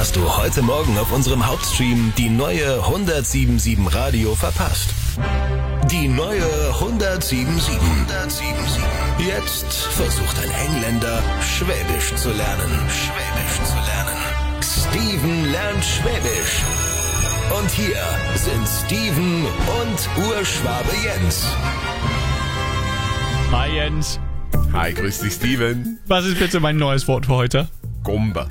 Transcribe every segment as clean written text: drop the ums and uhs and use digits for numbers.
hast du heute Morgen auf unserem Hauptstream die neue 107.7 Radio verpasst? Die neue 107.7. Jetzt versucht ein Engländer, Schwäbisch zu lernen. Steven lernt Schwäbisch. Und hier sind Steven und Urschwabe Jens. Hi Jens. Hi, grüß dich Steven. Was ist bitte mein neues Wort für heute? Gomba.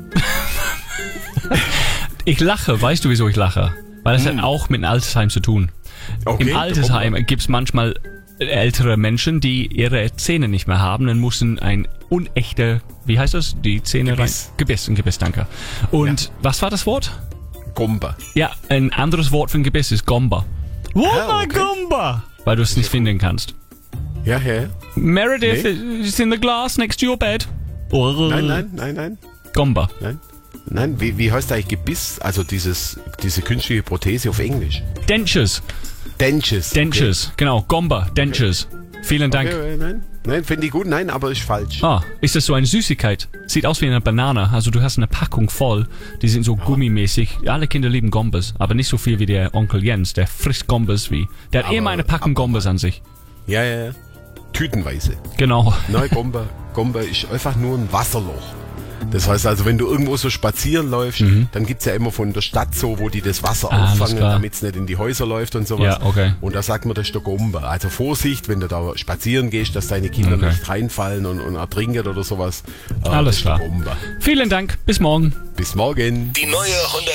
Ich lache, weißt du wieso ich lache? Weil das hat auch mit dem Altersheim zu tun. Okay, Im Altersheim gibt es manchmal ältere Menschen, die ihre Zähne nicht mehr haben und müssen ein unechte, wie heißt das? Die Zähne Gebiss. Ein Gebiss, danke. Und was war das Wort? Gomba. Ja, ein anderes Wort für ein Gebiss ist Gomba. Ah, okay. Gomba! Weil du es nicht finden kannst. Ja. Meredith is in the glass next to your bed. Nein. Gomba. Nein, wie heißt eigentlich Gebiss? Also diese künstliche Prothese auf Englisch. Dentures. Dentures. Dentures, genau. Gomba, Dentures. Vielen Dank. Okay, nein, finde ich gut. Nein, aber ist falsch. Ist das so eine Süßigkeit? Sieht aus wie eine Banane. Also du hast eine Packung voll. Die sind so gummimäßig. Alle Kinder lieben Gombas. Aber nicht so viel wie der Onkel Jens. Der frisst Gombas wie. Der hat immer eine Packung Gombas an sich. Ja. Tütenweise. Genau. Nein, Gomba ist einfach nur ein Wasserloch. Das heißt also, wenn du irgendwo so spazieren läufst, dann gibt's ja immer von der Stadt so, wo die das Wasser auffangen, damit es nicht in die Häuser läuft und sowas. Ja, okay. Und da sagt man, das ist der Gomba. Also Vorsicht, wenn du da spazieren gehst, dass deine Kinder nicht reinfallen und ertrinken oder sowas. Alles klar. Der Gomba. Vielen Dank. Bis morgen. Bis morgen. Die neue